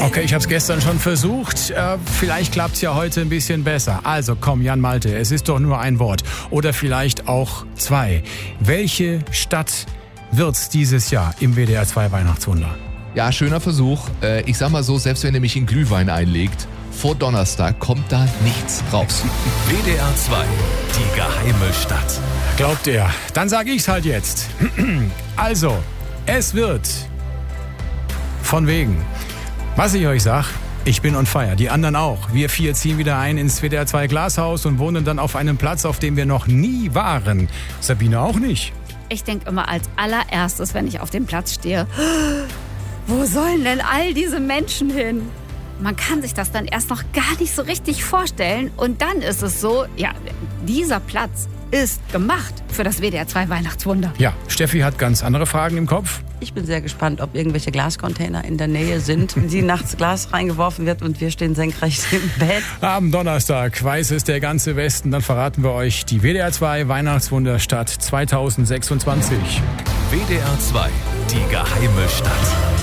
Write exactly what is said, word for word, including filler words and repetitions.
Okay, ich habe es gestern schon versucht. Äh, vielleicht klappt es ja heute ein bisschen besser. Also komm, Jan Malte, es ist doch nur ein Wort. Oder vielleicht auch zwei. Welche Stadt wird's dieses Jahr im W D R zwei Weihnachtswunder? Ja, schöner Versuch. Äh, ich sag mal so, selbst wenn ihr mich in Glühwein einlegt, vor Donnerstag kommt da nichts raus. W D R zwei, die geheime Stadt. Glaubt er. Dann sag ich's halt jetzt. Also, es wird von wegen. Was ich euch sag, ich bin on fire, die anderen auch. Wir vier ziehen wieder ein ins W D R zwei Glashaus und wohnen dann auf einem Platz, auf dem wir noch nie waren. Sabine auch nicht. Ich denke immer als allererstes, wenn ich auf dem Platz stehe, wo sollen denn all diese Menschen hin? Man kann sich das dann erst noch gar nicht so richtig vorstellen. Und dann ist es so, ja, dieser Platz ist gemacht für das W D R zwei Weihnachtswunder. Ja, Steffi hat ganz andere Fragen im Kopf. Ich bin sehr gespannt, ob irgendwelche Glascontainer in der Nähe sind, in die nachts Glas reingeworfen wird und wir stehen senkrecht im Bett. Am Donnerstag weiß es der ganze Westen. Dann verraten wir euch die W D R zwei Weihnachtswunderstadt zwanzig sechsundzwanzig. W D R zwei, die geheime Stadt.